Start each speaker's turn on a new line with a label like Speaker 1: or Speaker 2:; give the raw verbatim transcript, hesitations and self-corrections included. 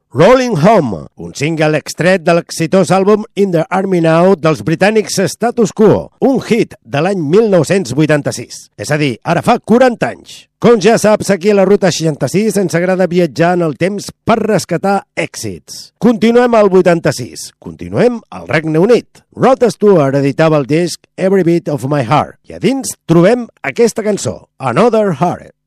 Speaker 1: Rolling Home, un single extret de l'exitós àlbum In the Army Now dels britànics Status Quo, un hit de l'any mil nou-cents vuitanta-sis. És a dir, ara fa quaranta anys. Com ja saps, aquí a la Ruta seixanta-sis ens agrada viatjar en el temps per rescatar èxits. Continuem al vuitanta-sis. Continuem al Regne Unit. Rod Stewart editava el disc Every Beat of My Heart i a dins trobem aquesta cançó, Another Heart.